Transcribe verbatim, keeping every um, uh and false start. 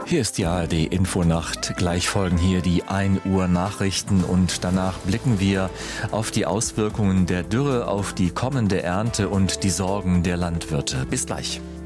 Hier ist die A R D Infonacht. Gleich folgen hier die ein Uhr Nachrichten und danach blicken wir auf die Auswirkungen der Dürre, auf die kommende Ernte und die Sorgen der Landwirte. Bis gleich.